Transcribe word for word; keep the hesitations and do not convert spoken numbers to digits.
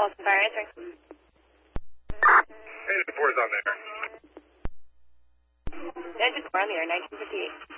Austin Fire answering. Hey, the four's on there. Engine four on the air, nineteen fifty-eight.